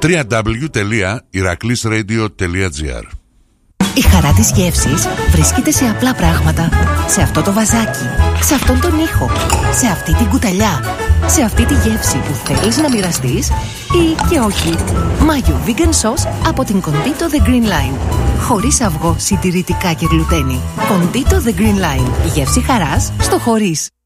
www.iraklisradio.gr. Η χαρά της γεύσης βρίσκεται σε απλά πράγματα. Σε αυτό το βαζάκι, σε αυτόν τον ήχο, σε αυτή την κουταλιά, σε αυτή τη γεύση που θέλεις να μοιραστείς ή και όχι. Μάγιο vegan sauce από την Condito The Green Line. Χωρίς αυγό, συντηρητικά και γλουτένι. Condito The Green Line. Η γεύση χαράς στο χωρίς.